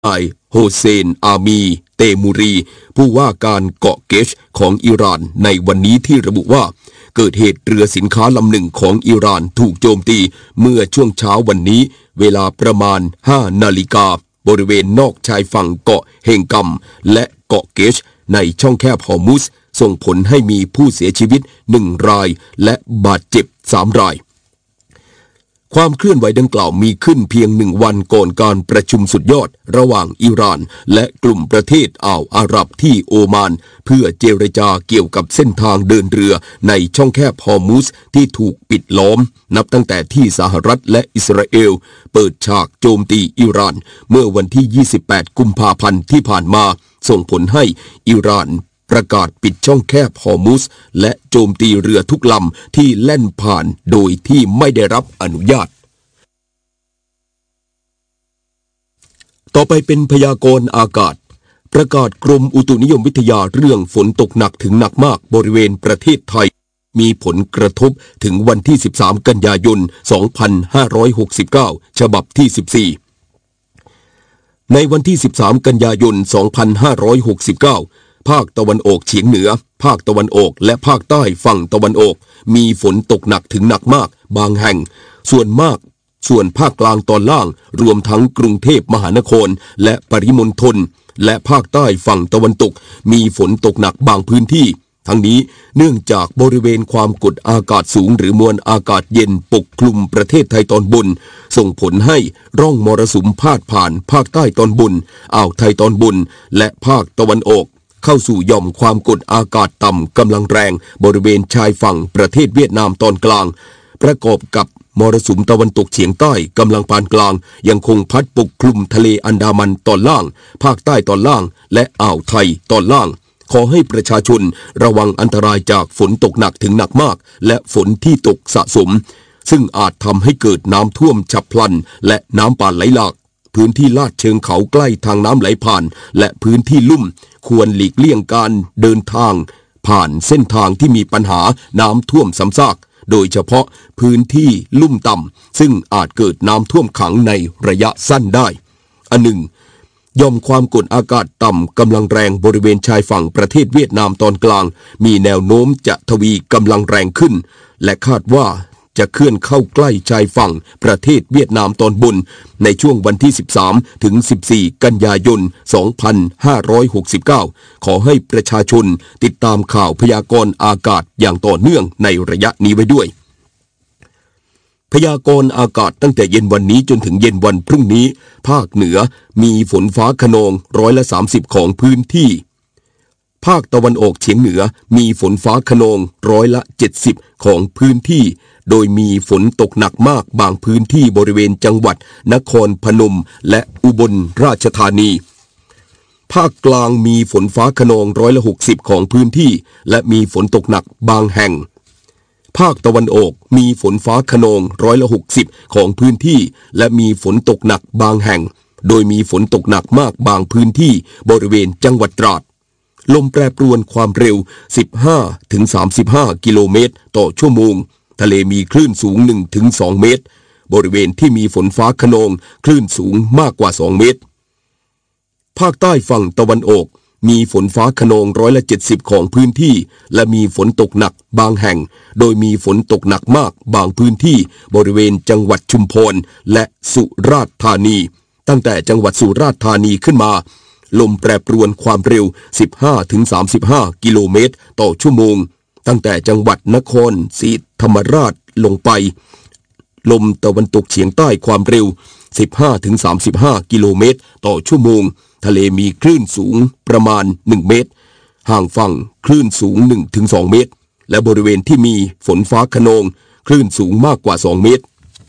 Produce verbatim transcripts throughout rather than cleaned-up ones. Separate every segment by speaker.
Speaker 1: นายโฮเซนอามีเตมูรีผู้ว่าการเกาะเกชของอิหร่านในวันนี้ที่ระบุว่าเกิดเหตุเรือสินค้าลำหนึ่งของอิหร่านถูกโจมตีเมื่อช่วงเช้าวันนี้เวลาประมาณห้านาฬิกาบริเวณนอกชายฝั่งเกาะเฮงกัมและเกาะเกชในช่องแคบฮอร์มุสส่งผลให้มีผู้เสียชีวิตหนึ่งรายและบาดเจ็บสามรายความเคลื่อนไหวดังกล่าวมีขึ้นเพียงหนึ่งวันก่อนการประชุมสุดยอดระหว่างอิหร่านและกลุ่มประเทศอ่าวอาหรับที่โอมานเพื่อเจรจาเกี่ยวกับเส้นทางเดินเรือในช่องแคบฮอร์มุสที่ถูกปิดล้อมนับตั้งแต่ที่สหรัฐและอิสราเอลเปิดฉากโจมตีอิหร่านเมื่อวันที่ยี่สิบแปดกุมภาพันธ์ที่ผ่านมาส่งผลให้อิหร่านประกาศปิดช่องแคบฮอร์มุสและโจมตีเรือทุกลำที่แล่นผ่านโดยที่ไม่ได้รับอนุญาตต่อไปเป็นพยากรณ์อากาศประกาศกรมอุตุนิยมวิทยาเรื่องฝนตกหนักถึงหนักมากบริเวณประเทศไทยมีผลกระทบถึงวันที่สิบสามกันยายนสองพันห้าร้อยหกสิบเก้าฉบับที่สิบสี่ในวันที่สิบสามกันยายนสองพันห้าร้อยหกสิบเก้าภาคตะวันออกเฉียงเหนือภาคตะวันออกและภาคใต้ฝั่งตะวันออกมีฝนตกหนักถึงหนักมากบางแห่งส่วนมากส่วนภาคกลางตอนล่างรวมทั้งกรุงเทพมหานครและปริมณฑลและภาคใต้ฝั่งตะวันตกมีฝนตกหนักบางพื้นที่ทั้งนี้เนื่องจากบริเวณความกดอากาศสูงหรือมวลอากาศเย็นปกคลุมประเทศไทยตอนบนส่งผลให้ร่องมรสุมพาดผ่านภาคใต้ตอนบนอ่าวไทยตอนบนและภาคตะวันออกเข้าสู่หย่อมความกดอากาศต่ำกำลังแรงบริเวณชายฝั่งประเทศเวียดนามตอนกลางประกอบกับมรสุมตะวันตกเฉียงใต้กำลังปานกลางยังคงพัดปกคลุมทะเลอันดามันตอนล่างภาคใต้ตอนล่างและอ่าวไทยตอนล่างขอให้ประชาชนระวังอันตรายจากฝนตกหนักถึงหนักมากและฝนที่ตกสะสมซึ่งอาจทำให้เกิดน้ำท่วมฉับพลันและน้ำป่าไหลหลากพื้นที่ลาดเชิงเขาใกล้ทางน้ำไหลผ่านและพื้นที่ลุ่มควรหลีกเลี่ยงการเดินทางผ่านเส้นทางที่มีปัญหาน้ำท่วมซ้ำซากโดยเฉพาะพื้นที่ลุ่มต่ำซึ่งอาจเกิดน้ำท่วมขังในระยะสั้นได้อันหนึ่งยอมความกดอากาศต่ำกำลังแรงบริเวณชายฝั่งประเทศเวียดนามตอนกลางมีแนวโน้มจะทวีกำลังแรงขึ้นและคาดว่าจะเคลื่อนเข้าใกล้ชายฝั่งประเทศเวียดนามตอนบนในช่วงวันที่สิบสามถึงสิบสี่กันยายนสองพันห้าร้อยหกสิบเก้าขอให้ประชาชนติดตามข่าวพยากรณ์อากาศอย่างต่อเนื่องในระยะนี้ไว้ด้วยพยากรณ์อากาศตั้งแต่เย็นวันนี้จนถึงเย็นวันพรุ่งนี้ภาคเหนือมีฝนฟ้าคะนองร้อยละสามสิบของพื้นที่ภาคตะวันออกเฉียงเหนือมีฝนฟ้าคะนองร้อยละเจ็ดสิบของพื้นที่โดยมีฝนตกหนักมากบางพื้นที่บริเวณจังหวัดนครพนมและอุบลราชธานีภาคกลางมีฝนฟ้าคะนองร้อยละหกสิบของพื้นที่และมีฝนตกหนักบางแห่งภาคตะวันออกมีฝนฟ้าคะนองร้อยละหกสิบของพื้นที่และมีฝนตกหนักบางแห่งโดยมีฝนตกหนักมากบางพื้นที่บริเวณจังหวัดตราดลมแปรปรวนความเร็ว สิบห้าถึงสามสิบห้า กิโลเมตรต่อชั่วโมงทะเลมีคลื่นสูง หนึ่งถึงสอง เมตรบริเวณที่มีฝนฟ้าคะนองคลื่นสูงมากกว่าสองเมตรภาคใต้ฝั่งตะวันออกมีฝนฟ้าคะนองร้อยละเจ็ดสิบของพื้นที่และมีฝนตกหนักบางแห่งโดยมีฝนตกหนักมากบางพื้นที่บริเวณจังหวัดชุมพรและสุราษฎร์ธานีตั้งแต่จังหวัดสุราษฎร์ธานีขึ้นมาลมแปรปรวนความเร็ว สิบห้าถึงสามสิบห้า กิโลเมตรต่อชั่วโมงตั้งแต่จังหวัดนครศรีธรรมราชลงไปลมตะวันตกเฉียงใต้ความเร็ว สิบห้าถึงสามสิบห้า กิโลเมตรต่อชั่วโมงทะเลมีคลื่นสูงประมาณหนึ่งเมตรห่างฝั่งคลื่นสูง หนึ่งถึงสอง เมตรและบริเวณที่มีฝนฟ้าคะนองคลื่นสูงมากกว่าสองเมตร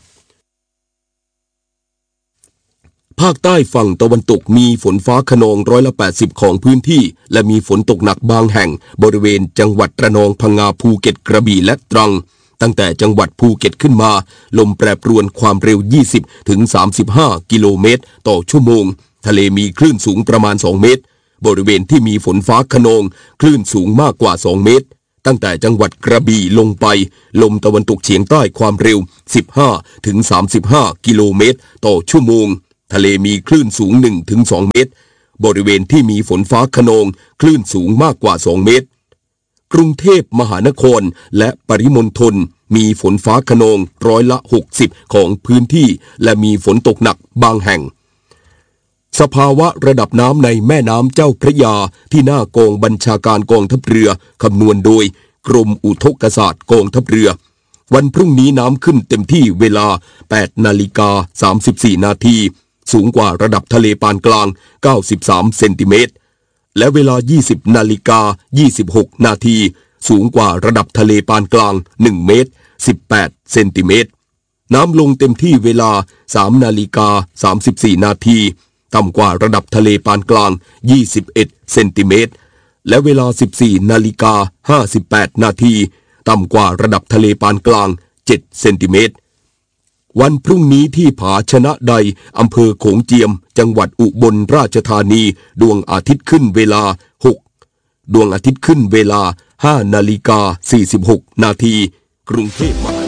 Speaker 1: ภาคใต้ฝั่งตะวันตกมีฝนฟ้าคะนองร้อยละแปดสิบของพื้นที่และมีฝนตกหนักบางแห่งบริเวณจังหวัดระนองพังงาภูเก็ตกระบี่และตรังตั้งแต่จังหวัดภูเก็ตขึ้นมาลมแปรปรวนความเร็ว ยี่สิบถึงสามสิบห้า กิโลเมตรต่อชั่วโมงทะเลมีคลื่นสูงประมาณสองเมตรบริเวณที่มีฝนฟ้าคะนองคลื่นสูงมากกว่าสองเมตรตั้งแต่จังหวัดกระบี่ลงไปลมตะวันตกเฉียงใต้ความเร็ว สิบห้าถึงสามสิบห้า กิโลเมตรต่อชั่วโมงทะเลมีคลื่นสูง หนึ่งถึงสอง เมตรบริเวณที่มีฝนฟ้าคะนองคลื่นสูงมากกว่าสองเมตรกรุงเทพมหานครและปริมณฑลมีฝนฟ้าคะนองร้อยละหกสิบของพื้นที่และมีฝนตกหนักบางแห่งสภาวะระดับน้ำในแม่น้ำเจ้าพระยาที่หน้ากองบัญชาการกองทัพเรือคำนวณโดยกรมอุทกศาสตร์กองทัพเรือวันพรุ่งนี้น้ำขึ้นเต็มที่เวลา แปดนาฬิกาสามสิบสี่ นาทีสูงกว่าระดับทะเลปานกลางเก้าสิบสามเซนติเมตรและเวลา ยี่สิบนาฬิกายี่สิบหก นาทีสูงกว่าระดับทะเลปานกลางหนึ่งเมตรสิบแปดเซนติเมตรน้ำลงเต็มที่เวลา สามนาฬิกาสามสิบสี่ นาทีต่ำกว่าระดับทะเลปานกลางยี่สิบเอ็ดเซนติเมตรและเวลา สิบสี่นาฬิกาห้าสิบแปด นาทีต่ำกว่าระดับทะเลปานกลางเจ็ดเซนติเมตรวันพรุ่งนี้ที่ผาชนะใดอำเภอโขงเจียมจังหวัดอุบลราชธานีดวงอาทิตย์ขึ้นเวลาหกดวงอาทิตย์ขึ้นเวลาห้านาฬิกาสี่สิบหก นาทีกรุงเทพมหานคร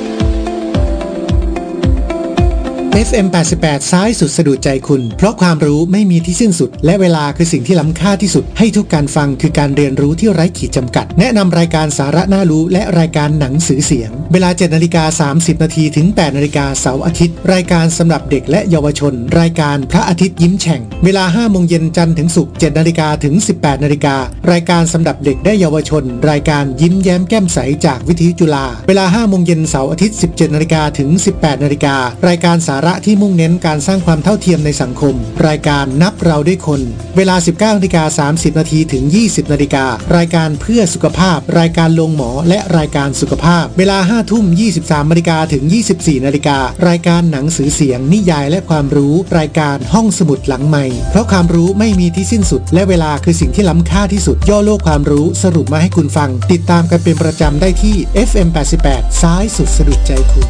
Speaker 2: เอฟ เอ็ม แปดสิบแปด ซ้ายสุดสะดุดใจคุณเพราะความรู้ไม่มีที่สิ้นสุดและเวลาคือสิ่งที่ล้ำค่าที่สุดให้ทุกการฟังคือการเรียนรู้ที่ไร้ขีดจำกัดแนะนำรายการสาระน่ารู้และรายการหนังสือเสียงเวลา เจ็ดนาฬิกาสามสิบ นาทีถึง แปดนาฬิกาเสาร์อาทิตย์รายการสำหรับเด็กและเยาวชนรายการพระอาทิตย์ยิ้มแฉ่งเวลา ห้าโมงเย็นจันทร์ถึงศุกร์ เจ็ดนาฬิกาถึง สิบแปดนาฬิการายการสำหรับเด็กและเยาวชนรายการยิ้มแย้มแก้มใสจากวิทยุจุฬาเวลา ห้าโมงเย็นเสาร์อาทิตย์ สิบเจ็ดนาฬิกาถึง สิบแปดนาฬิการายการสาระที่มุ่งเน้นการสร้างความเท่าเทียมในสังคมรายการนับเราด้วยคนเวลา สิบเก้านาฬิกาสามสิบ นาทีถึง ยี่สิบนาฬิการายการเพื่อสุขภาพรายการโรงหมอและรายการสุขภาพเวลา ห้าทุ่มยี่สิบสามนาฬิกาถึง ยี่สิบสี่นาฬิการายการหนังสือเสียงนิยายและความรู้รายการห้องสมุดหลังใหม่เพราะความรู้ไม่มีที่สิ้นสุดและเวลาคือสิ่งที่ล้ำค่าที่สุดย่อโลกความรู้สรุปมาให้คุณฟังติดตามกันเป็นประจำได้ที่ เอฟ เอ็ม แปดสิบแปด ซ้ายสุดสะดุดใจคุณ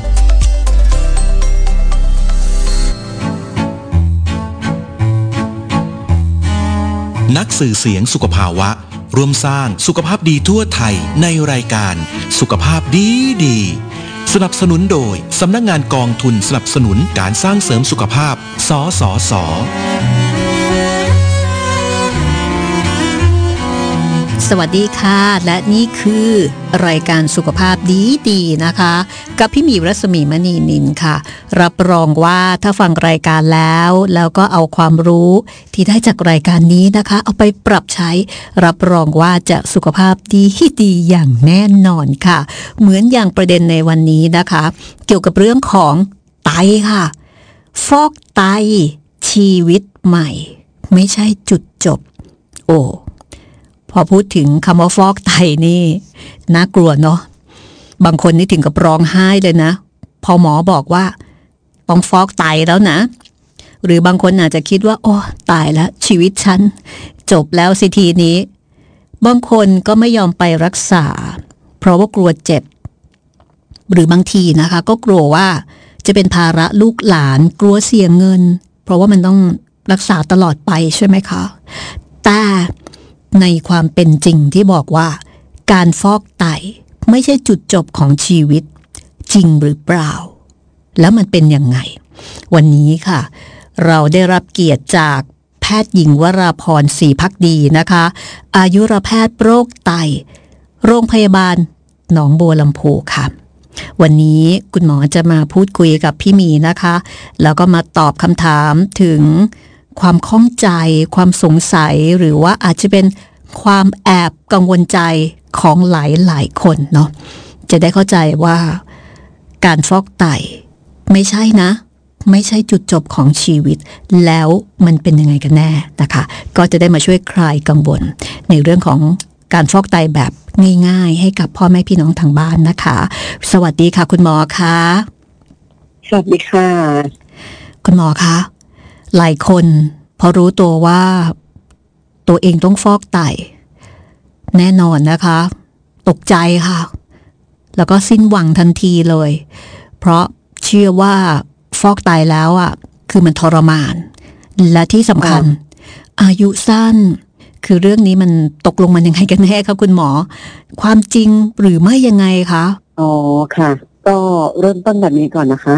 Speaker 3: นักสื่อเสียงสุขภาวะร่วมสร้างสุขภาพดีทั่วไทยในรายการสุขภาพดีดีสนับสนุนโดยสำนักงานกองทุนสนับสนุนการสร้างเสริมสุขภาพสสส.
Speaker 4: สวัสดีค่ะและนี่คือรายการสุขภาพดีดีนะคะกับพี่หมีรัศมีมณีนินค่ะรับรองว่าถ้าฟังรายการแล้วแล้วก็เอาความรู้ที่ได้จากรายการนี้นะคะเอาไปปรับใช้รับรองว่าจะสุขภาพดีดีอย่างแน่นอนค่ะเหมือนอย่างประเด็นในวันนี้นะคะเกี่ยวกับเรื่องของไตค่ะฟอกไตชีวิตใหม่ไม่ใช่จุดจบโอ้พอพูดถึงคำว่าฟอกไตนี่น่ากลัวเนาะบางคนนี่ถึงกับร้องไห้เลยนะพอหมอบอกว่าต้องฟอกไตแล้วนะหรือบางคนอาจจะคิดว่าโอ้ตายแล้วชีวิตฉันจบแล้วสิทีนี้บางคนก็ไม่ยอมไปรักษาเพราะว่ากลัวเจ็บหรือบางทีนะคะก็กลัวว่าจะเป็นภาระลูกหลานกลัวเสียเงินเพราะว่ามันต้องรักษาตลอดไปใช่ไหมคะแต่ในความเป็นจริงที่บอกว่าการฟอกไตไม่ใช่จุดจบของชีวิตจริงหรือเปล่าแล้วมันเป็นยังไงวันนี้ค่ะเราได้รับเกียรติจากแพทย์หญิงวราพรศรีภักดีนะคะอายุรแพทย์โรคไตโรงพยาบาลหนองบัวลำพูค่ะวันนี้คุณหมอจะมาพูดคุยกับพี่มีนะคะแล้วก็มาตอบคำถามถึงความข้องใจความสงสัยหรือว่าอาจจะเป็นความแอบกังวลใจของหลายหลายคนเนาะจะได้เข้าใจว่าการฟอกไตไม่ใช่นะไม่ใช่จุดจบของชีวิตแล้วมันเป็นยังไงกันแน่นะคะก็จะได้มาช่วยคลายกังวลในเรื่องของการฟอกไตแบบง่ายๆให้กับพ่อแม่พี่น้องทางบ้านนะคะสวัสดีค่ะคุณหมอคะ
Speaker 5: สวัสดีค่ะ
Speaker 4: คุณหมอคะหลายคนพอรู้ตัวว่าตัวเองต้องฟอกไตแน่นอนนะคะตกใจค่ะแล้วก็สิ้นหวังทันทีเลยเพราะเชื่อว่าฟอกไตแล้วอ่ะคือมันทรมานและที่สำคัญอายุสั้นคือเรื่องนี้มันตกลงมันยังไงกันแน่คะคุณหมอความจริงหรือไม่ยังไงคะ
Speaker 5: อ๋อค่ะก็เริ่มต้นแบบนี้ก่อนนะคะ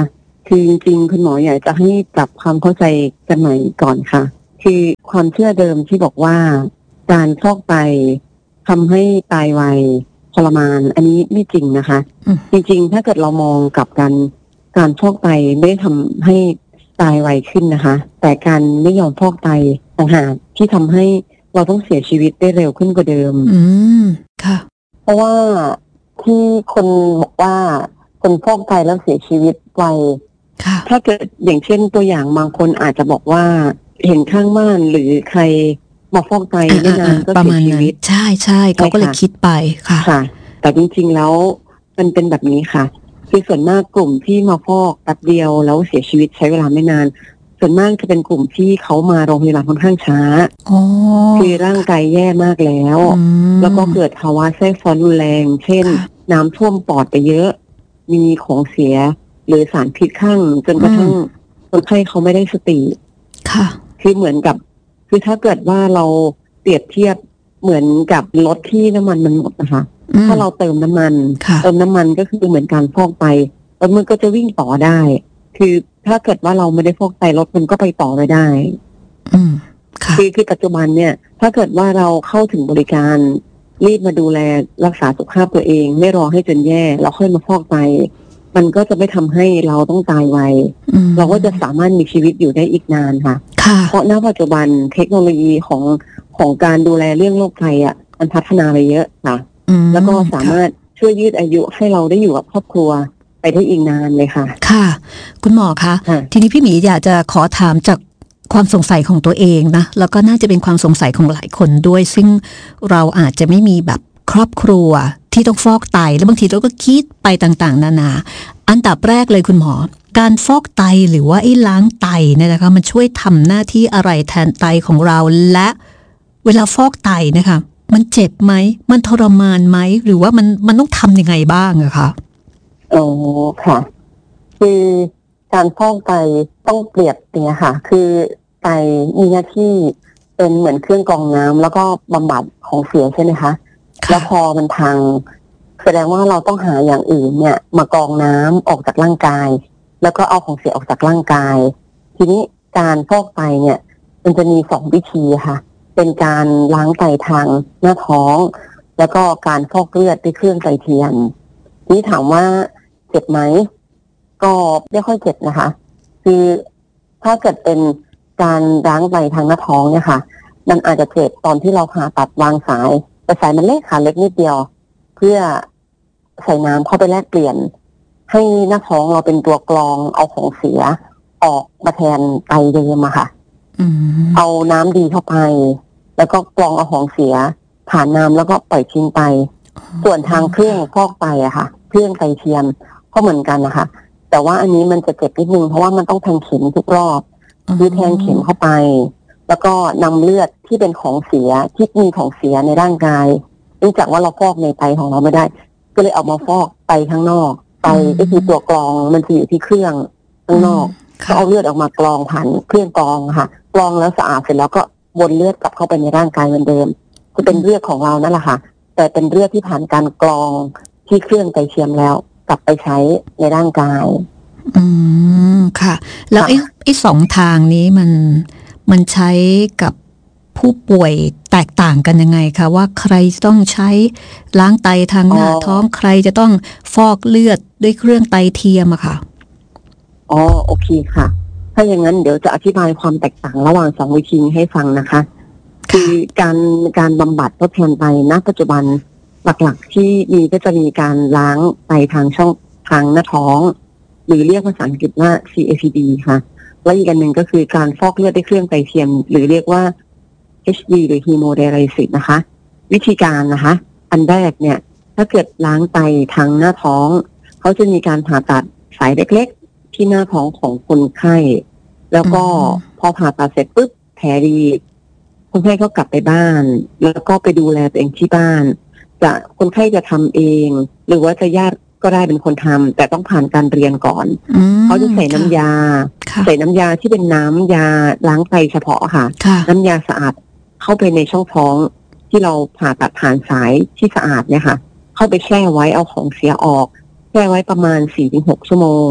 Speaker 5: คือจริงๆคุณหมออยากจะให้ปรับความเข้าใจกันใหม่ก่อนค่ะคือความเชื่อเดิมที่บอกว่าการฟอกไตทำให้ตายไวทรมานอันนี้ไม่จริงนะคะจริงๆถ้าเกิดเรามองกับการการฟอกไตไม่ได้ทำให้ตายไวขึ้นนะคะแต่การไม่ยอมฟอกไตต่างหากที่ทำให้เราต้องเสียชีวิตได้เร็วขึ้นกว่าเดิม
Speaker 4: อืมค่ะ
Speaker 5: เพราะว่าที่คนบอกว่าคนฟอกไตแล้วเสียชีวิตไวถ้าเกิดอย่างเช่นตัวอย่างบางคนอาจจะบอกว่าเห็นข้างบ้านหรือใครมาฟอกไตไม่นานก็เสียชีวิต
Speaker 4: ใช่ใช่เขาก็เลยคิดไปค่ะ
Speaker 5: ค่ะแต่จริงๆแล้วมันเป็นแบบนี้ค่ะคือส่วนมากกลุ่มที่มาฟอกแป๊บเดียวแล้วเสียชีวิตใช้เวลาไม่นานส่วนมากจะเป็นกลุ่มที่เขามาโรงพยาบาลค่อนข้างช้าคือร่างกายแย่มากแล้วแล้วก็เกิดภาวะแทรกซ้อนรุนแรงเช่นน้ำท่วมปอดไปเยอะมีของเสียหรือสารพิษข้างจนกระทั่งคนไข้เขาไม่ได้สติ
Speaker 4: ค่ะ
Speaker 5: คือเหมือนกับคือถ้าเกิดว่าเราเปรียบเทียบเหมือนกับรถที่น้ำมันมันหมดนะคะถ้าเราเติมน้ำมันเติมน้ำมันก็คือเหมือนการฟอกไตแล้วมันก็จะวิ่งต่อได้คือถ้าเกิดว่าเราไม่ได้ฟอกไตรถมันก็ไปต่อไม่ได้
Speaker 4: อืมค่ะ
Speaker 5: คือคือปัจจุบันเนี่ยถ้าเกิดว่าเราเข้าถึงบริการรีบมาดูแลรักษาสุขภาพตัวเองไม่รอให้จนแย่แล้วค่อยมาฟอกไตมันก็จะไม่ทำให้เราต้องตายไวเราก็จะสามารถมีชีวิตอยู่ได้อีกนานค่ะเพราะณปัจจุบันเทคโนโลยีของของการดูแลเรื่องโรคไตอ่ะมันพัฒนาไปเยอะค่ะแล้วก็สามารถช่วยยืดอายุให้เราได้อยู่กับครอบครัวไปได้อีกนานเลยค่ะ
Speaker 4: ค่ะคุณหมอคะทีนี้พี่หมีอยากจะขอถามจากความสงสัยของตัวเองนะแล้วก็น่าจะเป็นความสงสัยของหลายคนด้วยซึ่งเราอาจจะไม่มีแบบครอบครัวที่ต้องฟอกไตแล้วบางทีเราก็คิดไปต่างๆนานาอันดับแรกเลยคุณหมอการฟอกไตหรือว่าไอ้ล้างไตเนี่ยนะคะมันช่วยทำหน้าที่อะไรแทนไตของเราและเวลาฟอกไตนะคะมันเจ็บไหมมันทรมานไหมหรือว่ามันมันต้องทำยังไงบ้างอะคะ
Speaker 5: อ๋อค่ะคือการฟอกไตต้องเปรียบเนี่ยค่ะคือไตมีหน้าที่เป็นเหมือนเครื่องกรองน้ำแล้วก็บำบัดของเสียใช่ไหมคะแล้วพอมันพังแสดงว่าเราต้องหาอย่างอื่นเนี่ยมากรองน้ำออกจากร่างกายแล้วก็เอาของเสียออกจากร่างกายทีนี้การฟอกไตเนี่ยมันจะมีสองวิธีค่ะเป็นการล้างไตทางหน้าท้องแล้วก็การฟอกเลือดด้วยเครื่องไตเทียมนี่ถามว่าเจ็บไหมก็ไม่ค่อยเจ็บนะคะคือถ้าเกิดเป็นการล้างไตทางหน้าท้องเนี่ยค่ะมันอาจจะเกิดตอนที่เราผ่าตัดวางสายแต่สายมันเล็กค่ะเล็กนิดเดียวเพื่อใส่น้ำเข้าไปแลกเปลี่ยนให้หน้าท้องเราเป็นตัวกรองเอาของเสียออกมาแทนไตเดิมอะค่ะเอาน้ำดีเข้าไปแล้วก็กรองเอาของเสียผ่านน้ำแล้วก็ปล่อยทิ้งไปส่วนทางเครื่องฟอกไตอะค่ะเครื่องไตเทียมก็เหมือนกันนะคะแต่ว่าอันนี้มันจะเจ็บนิดนึงเพราะว่ามันต้องแทงเข็มทุกรอบคือแทงเข็มเข้าไปแล้วก็นำเลือดที่เป็นของเสียที่มีของเสียในร่างกายเนื่องจากว่าเราฟอกในไตของเราไม่ได้ก็เลยเอามาฟอกไตข้างนอกไตก็คือตัวกรองมันจะอยู่ที่เครื่องข้างนอกก็เอาเลือดออกมากรองผ่านเครื่องกรองค่ะกรองแล้วสะอาดเสร็จแล้วก็วนเลือดกลับเข้าไปในร่างกายเหมือนเดิมจะเป็นเลือดของเรานั่นแหละค่ะแต่เป็นเลือดที่ผ่านการกรองที่เครื่องไตเทียมแล้วกลับไปใช้ในร่างกาย
Speaker 4: อืมค่ะแล้วไอ้ไอ้สองทางนี้มันมันใช้กับผู้ป่วยแตกต่างกันยังไงคะว่าใครต้องใช้ล้างไตทางหน้าท้องใครจะต้องฟอกเลือดด้วยเครื่องไตเทียมอะค่ะ
Speaker 5: อ๋อโอเคค่ะถ้าอย่างนั้นเดี๋ยวจะอธิบายความแตกต่างระหว่างสองวิธีให้ฟังนะคะคือการการบำบัดทดแทนไตณปัจจุบันหลักๆที่มีก็จะมีการล้างไตทางช่องทางหน้าท้องหรือเรียกภาษาอังกฤษว่า ซี เอ พี ดี ค่ะและอีกอันหนึ่งก็คือการฟอกเลือดด้วยเครื่องไตเทียมหรือเรียกว่า เอช ดี หรือ Hemodialysis นะคะวิธีการนะคะอันแรกเนี่ยถ้าเกิดล้างไตทางหน้าท้องเขาจะมีการผ่าตัดสายเล็กๆที่หน้าท้องของคนไข้แล้วก็พอผ่าตัดเสร็จปุ๊บแผลดีคนไข้ก็กลับไปบ้านแล้วก็ไปดูแลตัวเองที่บ้านจะคนไข้จะทำเองหรือว่าจะญาติก็ได้เป็นคนทำแต่ต้องผ่านการเรียนก่อนเขาจะใส่น้ำยาใส่น้ำยาที่เป็นน้ำยาล้างไตเฉพาะค่ะน้ำยาสะอาดเข้าไปในช่องท้องที่เราผ่าตัดผ่านสายที่สะอาดเนี่ยค่ะเข้าไปแช่ไว้เอาของเสียออกแช่ไว้ประมาณ สี่ถึงหก ชั่วโมง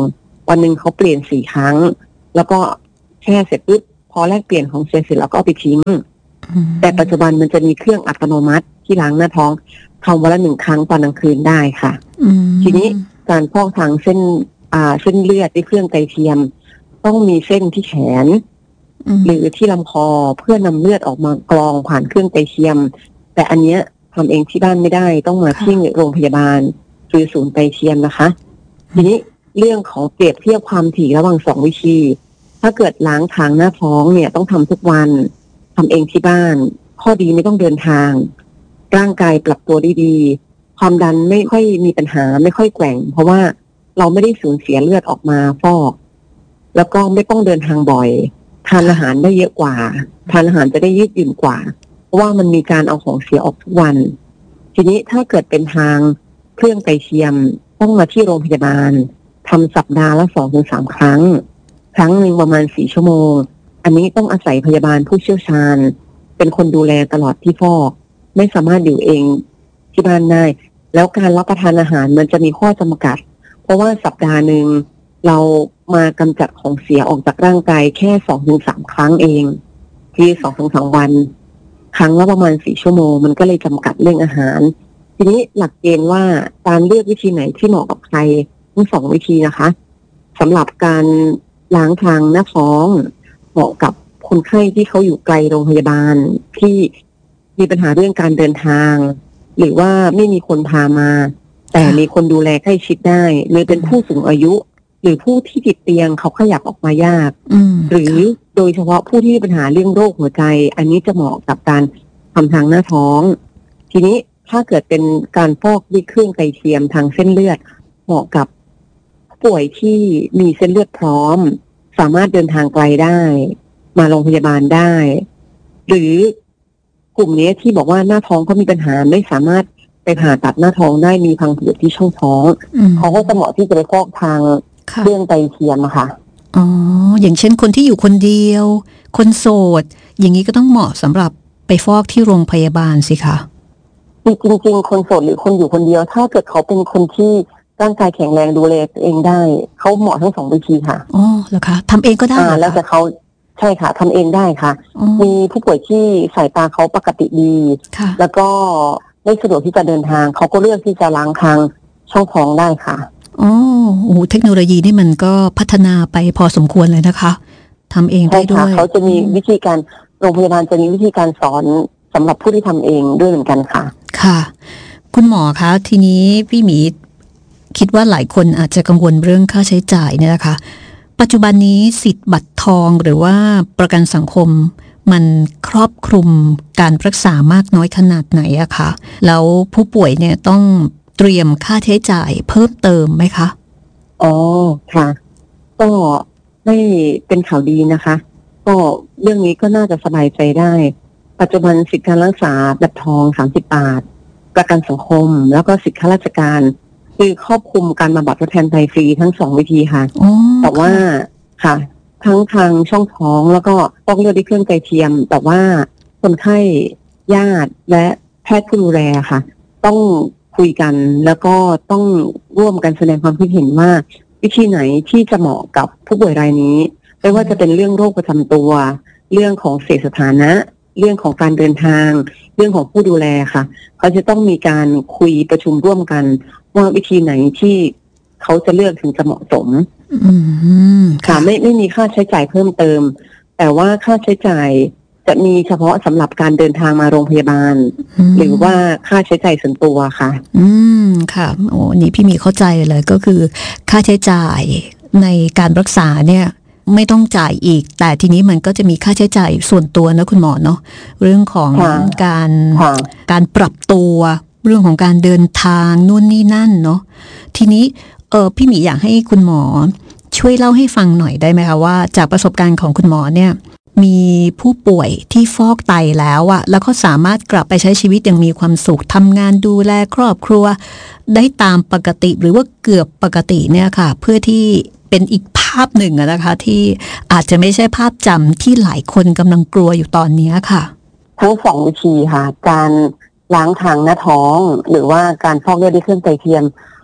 Speaker 5: วันหนึ่งเขาเปลี่ยนสี่ครั้งแล้วก็แช่เสร็จปุ๊บพอแลกเปลี่ยนของเสียเสร็จแล้วก็เอาไปทิ้งแต่ปัจจุบันมันจะมีเครื่องอัตโนมัติที่ล้างหน้าท้องทำวันละหนึ่งครั้งตอนกลางคืนได้ค่ะทีนี้การฟอกทางเส้นอ่าเส้นเลือดด้วยเครื่องไตเทียมต้องมีเส้นที่แขนหรือที่ลำคอเพื่อนำเลือดออกมากรองผ่านเครื่องไตเทียมแต่อันเนี้ยทำเองที่บ้านไม่ได้ต้องมาที่โรงพยาบาลหรือศูนย์ไตเทียมนะคะทีนี้เรื่องของเปรียบเทียบความถี่ระหว่างสองวิธีถ้าเกิดล้างทางหน้าท้องเนี่ยต้องทำทุกวันทำเองที่บ้านข้อดีไม่ต้องเดินทางร่างกายปรับตัวได้ดีความดันไม่ค่อยมีปัญหาไม่ค่อยแกว่งเพราะว่าเราไม่ได้สูญเสียเลือดออกมาฟอกแล้วก็ไม่ต้องเดินทางบ่อยทานอาหารได้เยอะกว่าทานอาหารจะได้ยืดหยุ่นกว่าเพราะว่ามันมีการเอาของเสียออกทุกวันทีนี้ถ้าเกิดเป็นทางเครื่องไตเทียมต้องมาที่โรงพยาบาลทำสัปดาห์ละสองถึงสามครั้งครั้งหนึ่งประมาณสี่ชั่วโมงอันนี้ต้องอาศัยพยาบาลผู้เชี่ยวชาญเป็นคนดูแลตลอดที่ฟอกไม่สามารถอยู่เองที่บ้านได้แล้วการรับประทานอาหารมันจะมีข้อจำกัดเพราะว่าสัปดาห์หนึ่งเรามากำจัดของเสียออกจากร่างกายแค่สองถึงสามครั้งเองที่สองถึงสามวันครั้งละประมาณสี่ชั่วโมงมันก็เลยจำกัดเรื่องอาหารทีนี้หลักเกณฑ์ว่าการเลือกวิธีไหนที่เหมาะกับใครทั้งสองวิธีนะคะสำหรับการล้างทางหน้าท้องเหมาะกับคนไข้ที่เขาอยู่ไกลโรงพยาบาลที่มีปัญหาเรื่องการเดินทางหรือว่าไม่มีคนพามาแต่มีคนดูแลใกล้ชิดได้หรือเป็นผู้สูงอายุหรือผู้ที่ติดเตียงเขาขยับออกมายากหรือโดยเฉพาะผู้ที่มีปัญหาเรื่องโรคหัวใจอันนี้จะเหมาะกับการทำทางหน้าท้องทีนี้ถ้าเกิดเป็นการฟอกด้วยเครื่องไตเทียมทางเส้นเลือดเหมาะกับป่วยที่มีเส้นเลือดพร้อมสามารถเดินทางไกลได้มาโรงพยาบาลได้หรือกลุ่มนี้ที่บอกว่าหน้าท้องเขามีปัญหาไม่สามารถไปผ่าตัดหน้าท้องได้มีพังผืดที่ช่องท้องเขาก็จะเหมาะที่จะไปฟอกทางเครื่องไตเทียมอะค่ะ
Speaker 4: อ๋ออย่างเช่นคนที่อยู่คนเดียวคนโสดอย่างนี้ก็ต้องเหมาะสำหรับไปฟอกที่โรงพยาบาลสิคะ
Speaker 5: จริงๆคนโสดหรือคนอยู่คนเดียวถ้าเกิดเขาเป็นคนที่ร่างกายแข็งแรงดูแลตัวเองได้เขาเหมาะทั้งสองวิธีค่ะ
Speaker 4: อ๋อเหรอคะทำเองก็ได้
Speaker 5: อ่าแล้วแต่เขาใช่ค่ะทำเองได้ค่ะมีผู้ป่วยที่สายตาเขาปกติดีแล้วก็ไม่สะดวกที่จะเดินทางเขาก็เลือกที่จะล้างทางช่องท้องได้ค่ะ
Speaker 4: อ๋อโอ้เทคโนโลยีนี่มันก็พัฒนาไปพอสมควรเลยนะคะทำเองได้ด้วย
Speaker 5: เขาจะมีวิธีการโรงพยาบาลจะมีวิธีการสอนสำหรับผู้ที่ทำเองด้วยเหมือนกันค่ะ
Speaker 4: ค่ะคุณหมอคะทีนี้พี่หมีคิดว่าหลายคนอาจจะกังวลเรื่องค่าใช้จ่ายเนี่ยนะคะปัจจุบันนี้สิทธิ์บัตรทองหรือว่าประกันสังคมมันครอบคลุมการรักษามากน้อยขนาดไหนอะคะแล้วผู้ป่วยเนี่ยต้องเตรียมค่าใช้จ่ายเพิ่มเติมไหมคะ
Speaker 5: อ๋อค่ะก็ไม่เป็นข่าวดีนะคะก็เรื่องนี้ก็น่าจะสบายใจได้ปัจจุบันสิทธิการรักษาบัตรทองสามสิบบาทประกันสังคมแล้วก็สิทธิข้าราชการคือครอบคลุมการบำบัดทดแทนไตฟรีทั้งสองวิธีค่ะแต่ว่าค่ะทั้งทางช่องท้องแล้วก็ฟอกเลือดด้วยเครื่องไตเทียมแต่ว่าคนไข้ญาติและแพทย์ผู้ดูแลค่ะต้องคุยกันแล้วก็ต้องร่วมกันแสดงความคิดเห็นว่าวิธีไหนที่จะเหมาะกับผู้ป่วยรายนี้ไม่ว่าจะเป็นเรื่องโรคประจำตัวเรื่องของเศรษฐสถานะเรื่องของการเดินทางเรื่องของผู้ดูแลค่ะเขาจะต้องมีการคุยประชุมร่วมกันว่าวิธีไหนที่เขาจะเลือกถึงจะเหมาะสมค่ะไม่ไม่มีค่าใช้จ่ายเพิ่มเติมแต่ว่าค่าใช้จ่ายจะมีเฉพาะสำหรับการเดินทางมาโรงพยาบาลหรือว่าค่าใช้จ่ายส่วนตัวค่ะ
Speaker 4: อืมค่ะโอ้นี่พี่มีเข้าใจเลยก็คือค่าใช้จ่ายในการรักษาเนี่ยไม่ต้องจ่ายอีกแต่ทีนี้มันก็จะมีค่าใช้จ่ายส่วนตัวนะคุณหมอเนาะเรื่องของการการปรับตัวเรื่องของการเดินทางนู่นนี่นั่นเนาะทีนี้เออพี่หมีอยากให้คุณหมอช่วยเล่าให้ฟังหน่อยได้ไหมคะว่าจากประสบการณ์ของคุณหมอเนี่ยมีผู้ป่วยที่ฟอกไตแล้วอะแล้วก็สามารถกลับไปใช้ชีวิตอย่างมีความสุขทำงานดูแลครอบครัวได้ตามปกติหรือว่าเกือบปกติเนี่ยค่ะเพื่อที่เป็นอีกภาพหนึ่งนะคะที่อาจจะไม่ใช่ภาพจำที่หลายคนกำลังกลัวอยู่ตอนนี้ค่ะ
Speaker 5: ทั้งสองวิธีค่ะการล้างทางหน้าท้องหรือว่าการฟอกเลือดด้วยเครื่องไตเทียม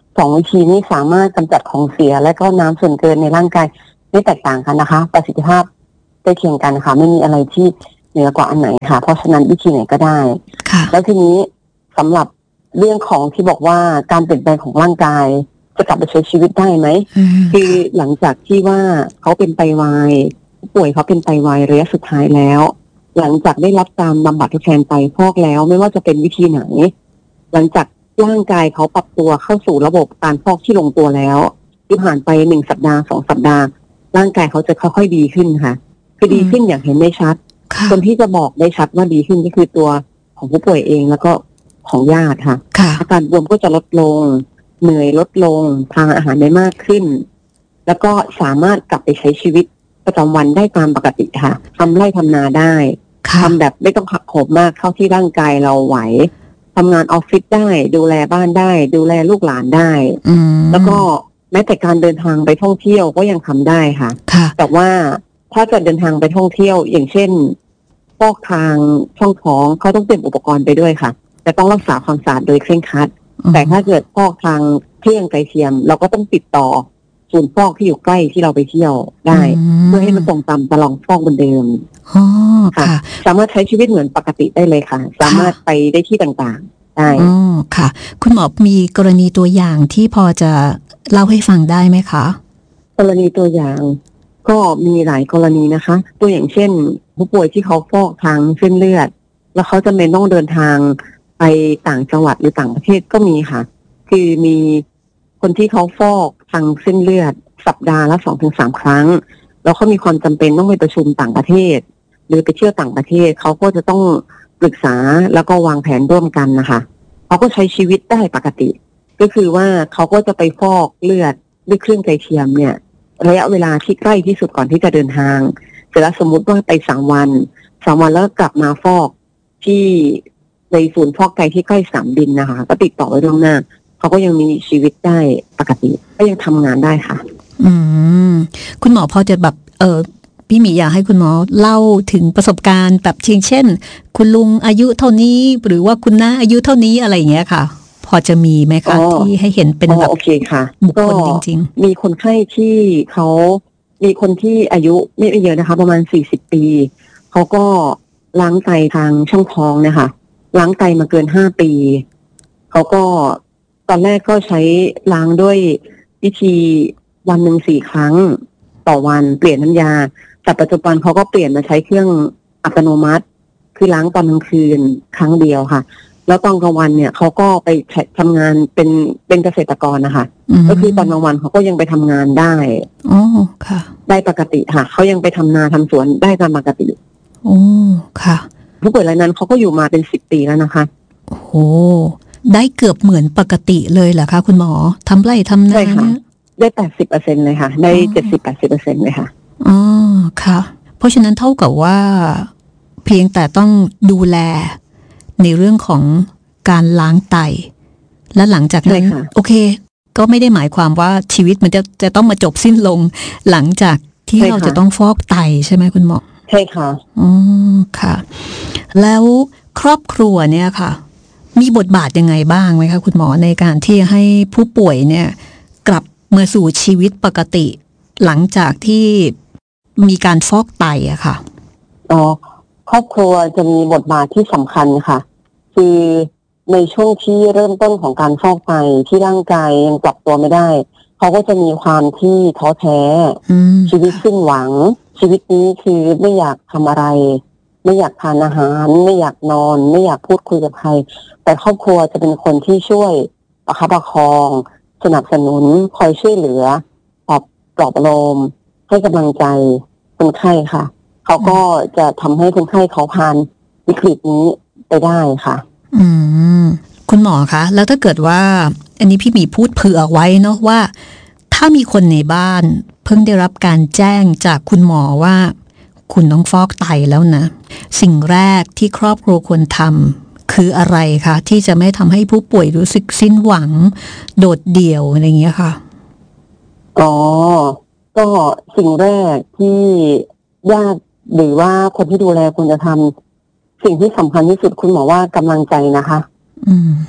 Speaker 5: สองวิธีนี้สามารถกำจัดของเสียและก็น้ำส่วนเกินในร่างกายไม่แตกต่างกันนะคะประสิทธิภาพใกล้เคียงกันค่ะไม่มีอะไรที่เหนือกว่าอันไหนค่ะเพราะฉะนั้นวิธีไหนก็ได้แล้วทีนี้สำหรับเรื่องของที่บอกว่าการเปลี่ยนแปลงของร่างกายจะกลับไปใช้ชีวิตได้ไหมคือหลังจากที่ว่าเขาเป็นไตวายผู้ป่วยเขาเป็นไตวายระยะสุดท้ายแล้วหลังจากได้รับการบำบัดทดแทนไตฟอกแล้วไม่ว่าจะเป็นวิธีไหนหลังจากร่างกายเขาปรับตัวเข้าสู่ระบบการฟอกที่ลงตัวแล้วที่ผ่านไปหนึ่งสัปดาห์สองสัปดาห์ร่างกายเขาจะค่อยๆดีขึ้นค่ะคือดีขึ้นอย่างเห็นได้ชัดคนที่จะบอกได้ชัดว่าดีขึ้นก็คือตัวของผู้ป่วยเองแล้วก็ของญาติค่ะอาการบวมก็จะลดลงเหนื่อยลดลงทานอาหารได้มากขึ้นแล้วก็สามารถกลับไปใช้ชีวิตประจำวันได้ตามปกติค่ะทำไร่ทำนาได้ทำแบบไม่ต้องหักโหมมากเท่าที่ร่างกายเราไหวทำงานออฟฟิศได้ดูแลบ้านได้ดูแลลูกหลานได้แล้วก็แม้แต่การเดินทางไปท่องเที่ยวก็ยังทำได้ค่ะแต่ว่าถ้าจะเดินทางไปท่องเที่ยวอย่างเช่นฟอกทางช่องท้องเขาต้องเตรียมอุปกรณ์ไปด้วยค่ะแต่ต้องรักษาความสะอาดโดยเคร่งครัดแต่ถ้าเกิดฟอกทางเครื่องไกลเทียมเราก็ต้องติดต่อศูนย์ฟอกที่อยู่ใกล้ที่เราไปเที่ยวได้เพื่อให้มันตรงตามตารางฟอกเหมือนเดิมค่ะสามารถใช้ชีวิตเหมือนปกติได้เลยค่ะสามารถไปได้ที่ต่างๆได้
Speaker 4: อ๋อค่ะคุณหมอมีกรณีตัวอย่างที่พอจะเล่าให้ฟังได้ไหมคะ
Speaker 5: กรณีตัวอย่างก็มีหลายกรณีนะคะตัวอย่างเช่นผู้ป่วยที่เขาฟอกทางเส้นเลือดแล้วเขาจะไม่ต้องเดินทางไปต่างจังหวัดหรือต่างประเทศก็มีค่ะคือมีคนที่เขาฟอกทางเส้นเลือดสัปดาห์ละสองถึงสามครั้งแล้วเขามีความจำเป็นต้องไปประชุมต่างประเทศหรือไปเที่ยวต่างประเทศเขาก็จะต้องปรึกษาแล้วก็วางแผนร่วมกันนะคะเขาก็ใช้ชีวิตได้ปกติก็คือว่าเขาก็จะไปฟอกเลือดด้วยเครื่องไกลเทียมเนี่ยระยะเวลาที่ใกล้ที่สุดก่อนที่จะเดินทางเสร็จแล้วสมมติว่าไปสามวันสามวันแล้วกลับมาฟอกที่ในศูนย์ฟอกไตที่ใกล้สนามบินนะคะก็ติดต่อไว้ล่วงหน้าเขาก็ยังมีชีวิตได้ปกติก็ยังทำงานได้ค่ะ
Speaker 4: อืมคุณหมอพอจะแบบเออพี่หมีอยากให้คุณหมอเล่าถึงประสบการณ์แบบเช่นคุณลุงอายุเท่านี้หรือว่าคุณน้าอายุเท่านี้อะไรอย่างเงี้ยค่ะพอจะมีไหมคะที่ให้เห็นเป็นแบบ
Speaker 5: โอเคค่ะ
Speaker 4: บุคคลจริง
Speaker 5: ๆมีคนไข้ที่เขามีคนที่อายุไม่เยอะนะคะประมาณสี่สิบปีเขาก็ล้างไตทางช่องท้องนะคะล้างไตมาเกินห้าปีเขาก็ตอนแรกก็ใช้ล้างด้วยวิธีวันหนึ่งสี่ครั้งต่อวันเปลี่ยนน้ำยาแต่ปัจจุบันเขาก็เปลี่ยนมาใช้เครื่องอัตโนมัติคือล้างตอนกลางคืนครั้งเดียวค่ะแล้วตอนกลางวันเนี่ยเขาก็ไปทำงานเป็นเป็นเกษตรกรนะคะก็คือตอนกลางวันเขาก็ยังไปทำงานได้
Speaker 4: อ๋อค่ะ
Speaker 5: ได้ปกติค่ะเขายังไปทำนาทำสวนได้ตามปกติ
Speaker 4: โอ้ค่ะ
Speaker 5: ผู้ป่วยรายนั้นเขาก็อยู่มาเป็นสิบปีแล้วนะคะ
Speaker 4: โอ้โหได้เกือบเหมือนปกติเลยเหรอคะคุณหมอทำไร่ทำนา
Speaker 5: ใช่ค่ะได้แปดสิบเปอร์เซ็นต์เลยค่ะได้เจ็ดสิบแปดสิบเปอร์เซ็นต์เลยค่ะ
Speaker 4: อ๋อค่ะเพราะฉะนั้นเท่ากับว่าเพียงแต่ต้องดูแลในเรื่องของการล้างไตและหลังจากนั้นโอเคก็ไม่ได้หมายความว่าชีวิตมันจะจะต้องมาจบสิ้นลงหลังจากที่เราจะต้องฟอกไตใช่ไหมคุณหมอ
Speaker 5: ใช่ค่ะ
Speaker 4: อ๋อค่ะแล้วครอบครัวเนี่ยค่ะมีบทบาทยังไงบ้างไหมคะคุณหมอในการที่ให้ผู้ป่วยเนี่ยกลับมาสู่ชีวิตปกติหลังจากที่มีการฟอกไตอะค่ะ
Speaker 5: อ๋อครอบครัวจะมีบทบาทที่สำคัญค่ะคือในช่วงที่เริ่มต้นของการฟอกไตที่ร่างกายยังปรับตัวไม่ได้เขาก็จะมีความที่ท้อแท้ชีวิตสิ้นหวังชีวิตนี้คือไม่อยากทำอะไรไม่อยากทานอาหารไม่อยากนอนไม่อยากพูดคุยกับใครแต่ครอบครัวจะเป็นคนที่ช่วยประคับประคองสนับสนุนคอยช่วยเหลือปลอบปลอบประโลมให้กำลังใจคนไข้ค่ะเขาก็จะทำให้คนไข้เขาผ่านวิกฤตนี้ไปได้ค่ะ
Speaker 4: อืมคุณหมอคะแล้วถ้าเกิดว่าอันนี้พี่หมีพูดเผื่อไว้เนาะว่าถ้ามีคนในบ้านเพิ่งได้รับการแจ้งจากคุณหมอว่าคุณต้องฟอกไตแล้วนะสิ่งแรกที่ครอบครัวควรทำคืออะไรคะที่จะไม่ทำให้ผู้ป่วยรู้สึกสิ้นหวังโดดเดี่ยวอะไรอย่างเงี้ยค่ะ
Speaker 5: อ๋อก็สิ่งแรกที่ญาติหรือว่าคนที่ดูแลควรจะทำสิ่งที่สำคัญที่สุดคุณหมอว่ากำลังใจนะคะ
Speaker 4: อืม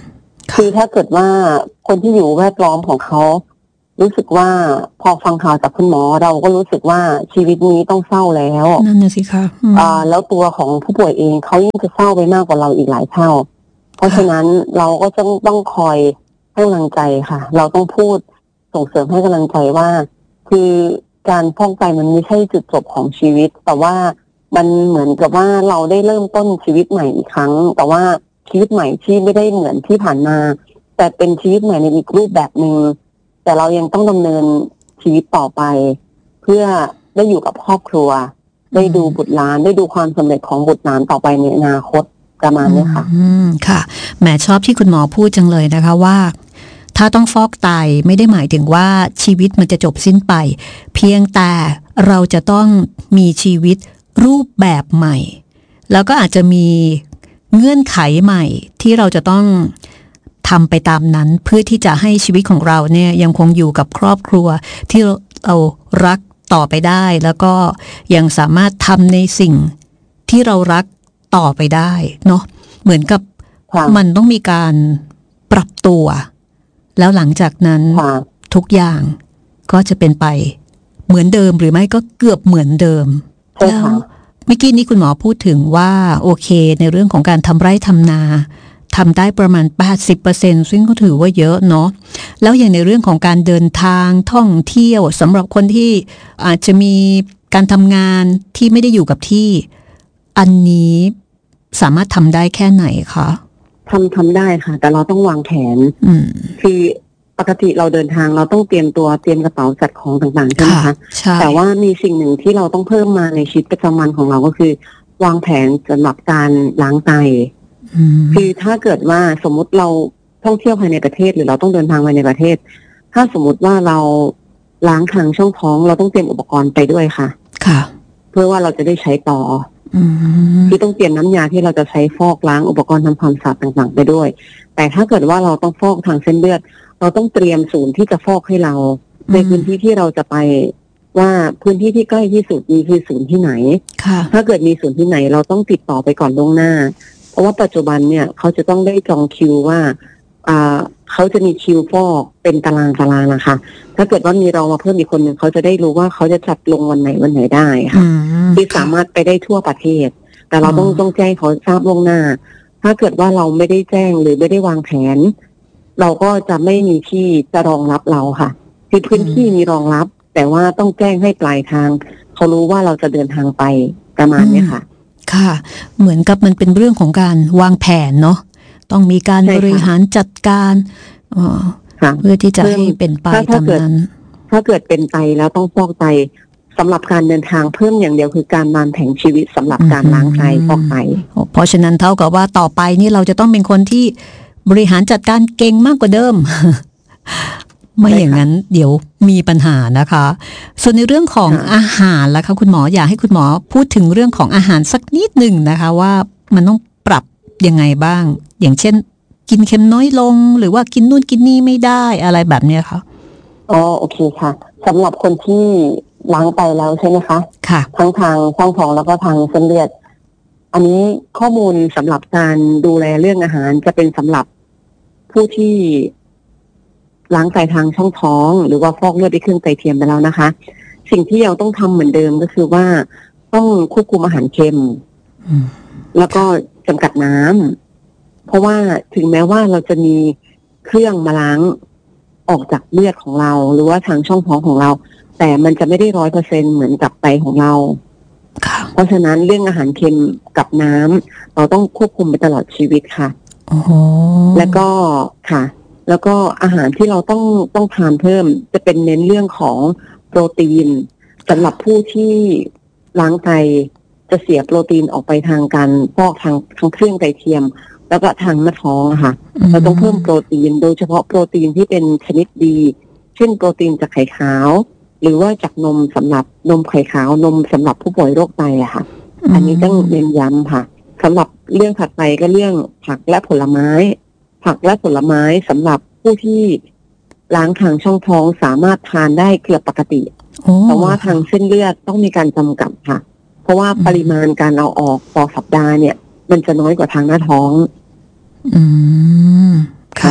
Speaker 5: คือถ้าเกิดว่าคนที่อยู่แวดล้อมของเขารู้สึกว่าพอฟังข่าวจากคุณหมอเราก็รู้สึกว่าชีวิตนี้ต้องเศร้าแล้ว
Speaker 4: นั่นน่ะสิคะ
Speaker 5: อ่าแล้วตัวของผู้ป่วยเองเขายิ่งจะเศร้าไปมากกว่าเราอีกหลายเท่าเพราะฉะนั้นเราก็ต้องต้องคอยให้กำลังใจค่ะเราต้องพูดส่งเสริมให้กำลังใจว่าคือการฟอกไตมันไม่ใช่จุดจบของชีวิตแต่ว่ามันเหมือนกับว่าเราได้เริ่มต้นชีวิตใหม่อีกครั้งแต่ว่าชีวิตใหม่ที่ไม่ได้เหมือนที่ผ่านมาแต่เป็นชีวิตใหม่ในอีกรูปแบบนึงแต่เรายังต้องดำเนินชีวิตต่อไปเพื่อได้อยู่กับครอบครัวได้ดูบุตรหลานได้ดูความสำเร็จของบุตรหลานต่อไปในอนาคตประมาณนี้ค่ะ
Speaker 4: อืมค่ะแหมชอบที่คุณหมอพูดจังเลยนะคะว่าถ้าต้องฟอกไตไม่ได้หมายถึงว่าชีวิตมันจะจบสิ้นไปเพียงแต่เราจะต้องมีชีวิตรูปแบบใหม่แล้วก็อาจจะมีเงื่อนไขใหม่ที่เราจะต้องทำไปตามนั้นเพื่อที่จะให้ชีวิตของเราเนี่ยยังคงอยู่กับครอบครัวที่เรารักต่อไปได้แล้วก็ยังสามารถทำในสิ่งที่เรารักต่อไปได้เนาะเหมือนกับมันต้องมีการปรับตัวแล้วหลังจากนั้นทุกอย่างก็จะเป็นไปเหมือนเดิมหรือไม่ก็เกือบเหมือนเดิมแล้วเมื่อกี้นี้คุณหมอพูดถึงว่าโอเคในเรื่องของการทำไร่ทำนาทำได้ประมาณ แปดสิบเปอร์เซ็นต์ ซึ่งก็ถือว่าเยอะเนาะแล้วอย่างในเรื่องของการเดินทางท่องเที่ยวสำหรับคนที่อาจจะมีการทำงานที่ไม่ได้อยู่กับที่อันนี้สามารถทำได้แค่ไหนคะ
Speaker 5: ทำทำได้ค่ะแต่เราต้องวางแผนคือปกติเราเดินทางเราต้องเตรียมตัวเตรียมกระเป๋าจัดของต่างๆใช่ไหมคะแต่ว่ามีสิ่งหนึ่งที่เราต้องเพิ่มมาในชีวิตประจำวันของเราก็คือวางแผนสำหรับการล้างไตคือถ้าเกิดว่าสมมุติเราท่องเที่ยวภายในประเทศหรือเราต้องเดินทางภายในประเทศถ้าสมมุติว่าเราล้างทางช่องท้องเราต้องเตรียมอุปกรณ์ไปด้วยค่ะ
Speaker 4: ค่ะ
Speaker 5: เพื่อว่าเราจะได้ใช้ต่อคือต้องเตรียมน้ำยาที่เราจะใช้ฟอกล้างอุปกรณ์ทำความสะอาดต่างๆไปด้วยแต่ถ้าเกิดว่าเราต้องฟอกทางเส้นเลือดเราต้องเตรียมศูนย์ที่จะฟอกให้เราในพื้นที่ที่เราจะไปว่าพื้นที่ที่ใกล้ที่สุดมีคือศูนย์ที่ไหนถ้าเกิดมีศูนย์ที่ไหนเราต้องติดต่อไปก่อนล่วงหน้าเพราะว่าปัจจุบันเนี่ยเขาจะต้องได้จองคิวว่าอ่าเขาจะมีคิวฟอกเป็นตารางตารางนะคะถ้าเกิดว่ามีเรามาเพิ่มอีกคนหนึ่งเขาจะได้รู้ว่าเขาจะจัดลงวันไหนวันไหนได้ค่ะที่สามารถไปได้ทั่วประเทศแต่เราต้องต้องแจ้งเขาทราบล่วงหน้าถ้าเกิดว่าเราไม่ได้แจ้งหรือไม่ได้วางแผนเราก็จะไม่มีที่จะรองรับเราค่ะคือพื้นที่มีรองรับแต่ว่าต้องแจ้งให้ปลายทางเขารู้ว่าเราจะเดินทางไปประมาณนี้ค่ะ
Speaker 4: ค่ะเหมือนกับมันเป็นเรื่องของการวางแผนเนาะต้องมีการบริหารจัดการเพื่อที่จะให้เป็นไปตามนั้น
Speaker 5: ถ้าเกิดเป็นไตแล้วต้องฟอกไตสำหรับการเดินทางเพิ่มอย่างเดียวคือการวางแผนชีวิตสำหรับการล้างไตฟอกไต
Speaker 4: เพราะฉะนั้นเท่ากับว่าต่อไปนี่เราจะต้องเป็นคนที่บริหารจัดการเก่งมากกว่าเดิม ไม่อย่างนั้นเดี๋ยวมีปัญหานะคะส่วนในเรื่องของอาหารล่ะคะคุณหมออยากให้คุณหมอพูดถึงเรื่องของอาหารสักนิดหนึ่งนะคะว่ามันต้องปรับยังไงบ้างอย่างเช่นกินเค็มน้อยลงหรือว่ากินนู่นกินนี่ไม่ได้อะไรแบบนี้ค่ะ
Speaker 5: อ๋อโอเคค่ะสำหรับคนที่ล้างไตแล้วใช่ไหมคะ
Speaker 4: ค่ะ
Speaker 5: ทั้งทางช่องท้องแล้วก็ทางเส้นเลือดอันนี้ข้อมูลสำหรับการดูแลเรื่องอาหารจะเป็นสำหรับผู้ที่ล้างไตทางช่องท้องหรือว่าฟอกเลือดด้วยเครื่องไตเทียมไปแล้วนะคะสิ่งที่เราต้องทำเหมือนเดิมก็คือว่าต้องควบคุมอาหารเค็มแล้วก็จำกัดน้ำเพราะว่าถึงแม้ว่าเราจะมีเครื่องมาล้างออกจากเลือดของเราหรือว่าทางช่องท้องของเราแต่มันจะไม่ได้ร้อยเปอร์เซ็นเหมือนกับไตของเราเพราะฉะนั้นเรื่องอาหารเค็มกับน้ำเราต้องควบคุมไปตลอดชีวิตค่ะแล้วก็ค่ะแล้วก็อาหารที่เราต้องต้องทานเพิ่มจะเป็นเน้นเรื่องของโปรตีนสำหรับผู้ที่ล้างไตจะเสียโปรตีนออกไปทางการฟอกทางทางเครื่องไตเทียมแล้วก็ทางหน้าท้องค่ะเราต้องเพิ่มโปรตีนโดยเฉพาะโปรตีนที่เป็นชนิดดีเช่นโปรตีนจากไข่ขาวหรือว่าจากนมสำหรับนมไข่ขาวนมสำหรับผู้ป่วยโรคไตอะค่ะอันนี้ต้องเน้นย้ำค่ะสำหรับเรื่องถัดไปก็เรื่องผักและผลไม้ผักและผลไม้สำหรับผู้ที่ล้างทางช่องท้องสามารถทานได้เกือบปกติแต่ว่าทางเส้นเลือดต้องมีการจำกัดค่ะเพราะว่าปริมาณการเอาออกต่อสัปดาห์เนี่ยมันจะน้อยกว่าทางหน้าท้อง
Speaker 4: อืมค่ะ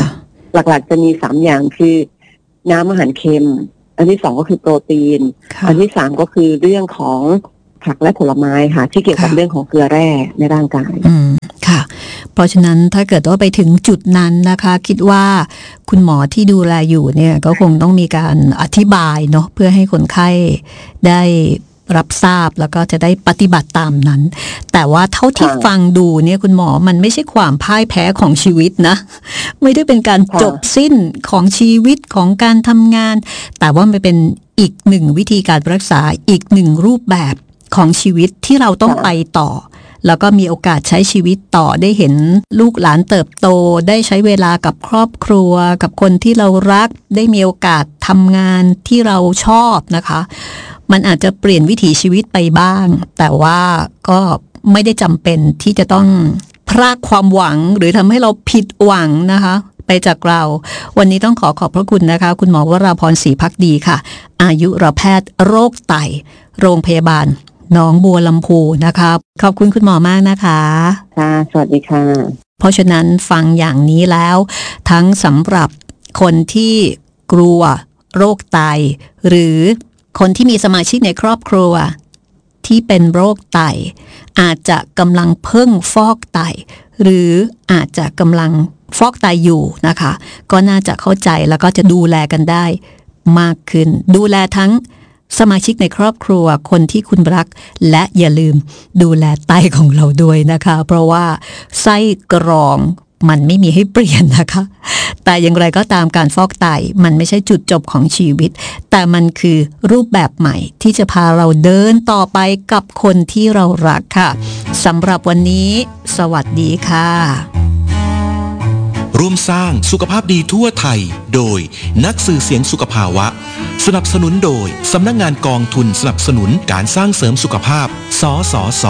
Speaker 5: หลักๆจะมีสามอย่างคือน้ำอาหารเค็มอันที่สองก็คือโปรตีนอันที่สามก็คือเรื่องของผักและผลไม้ค่ะที่เกี่ยวกับเรื่องของเกลือแร่ในร่างกาย
Speaker 4: อืมค่ะเพราะฉะนั้นถ้าเกิดว่าไปถึงจุดนั้นนะคะคิดว่าคุณหมอที่ดูแลอยู่เนี่ยก็คงต้องมีการอธิบายเนาะเพื่อให้คนไข้ได้รับทราบแล้วก็จะได้ปฏิบัติตามนั้นแต่ว่าเท่าที่ฟังดูเนี่ยคุณหมอมันไม่ใช่ความพ่ายแพ้ของชีวิตนะไม่ได้เป็นการจบสิ้นของชีวิตของการทำงานแต่ว่ามันเป็นอีกหนึ่งวิธีการรักษาอีกหนึ่งรูปแบบของชีวิตที่เราต้องไปต่อแล้วก็มีโอกาสใช้ชีวิตต่อได้เห็นลูกหลานเติบโตได้ใช้เวลากับครอบครัวกับคนที่เรารักได้มีโอกาสทำงานที่เราชอบนะคะมันอาจจะเปลี่ยนวิถีชีวิตไปบ้างแต่ว่าก็ไม่ได้จำเป็นที่จะต้องพรากความหวังหรือทำให้เราผิดหวังนะคะไปจากเราวันนี้ต้องขอขอบพระคุณนะคะคุณหมอวราพรศรีภักดีค่ะอายุรแพทย์โรคไตโรงพยาบาลหนองบัวลำพูนะคะขอบคุณคุณหมอมากนะคะ
Speaker 5: ค่ะสวัสดีค่ะ
Speaker 4: เพราะฉะนั้นฟังอย่างนี้แล้วทั้งสำหรับคนที่กลัวโรคไตหรือคนที่มีสมาชิกในครอบครัวที่เป็นโรคไตอาจจะกำลังเพิ่งฟอกไตหรืออาจจะกำลังฟอกไตอยู่นะคะก็น่าจะเข้าใจแล้วก็จะดูแลกันได้มากขึ้นดูแลทั้งสมาชิกในครอบครัวคนที่คุณรักและอย่าลืมดูแลไตของเราด้วยนะคะเพราะว่าไส้กรองมันไม่มีให้เปลี่ยนนะคะแต่อย่างไรก็ตามการฟอกไตมันไม่ใช่จุดจบของชีวิตแต่มันคือรูปแบบใหม่ที่จะพาเราเดินต่อไปกับคนที่เรารักค่ะสำหรับวันนี้สวัสดีค่ะ
Speaker 3: ร่วมสร้างสุขภาพดีทั่วไทยโดยนักสื่อเสียงสุขภาวะสนับสนุนโดยสำนักงานกองทุนสนับสนุนการสร้างเสริมสุขภาพสสส